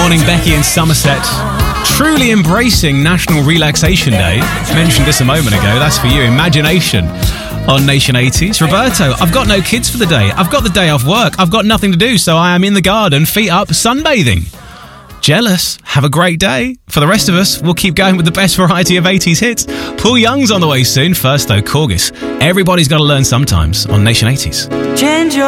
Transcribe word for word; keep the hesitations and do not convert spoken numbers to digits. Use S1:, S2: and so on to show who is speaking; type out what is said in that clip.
S1: morning, Becky in Somerset. Truly embracing National Relaxation Day. Mentioned this a moment ago. That's for you. Imagination on Nation eighties. Roberto, I've got no kids for the day. I've got the day off work. I've got nothing to do, so I am in the garden, feet up, sunbathing. Jealous. Have a great day. For the rest of us, we'll keep going with the best variety of eighties hits. Paul Young's on the way soon. First, though, Corgis. Everybody's got to learn sometimes on Nation eighties.
S2: Change your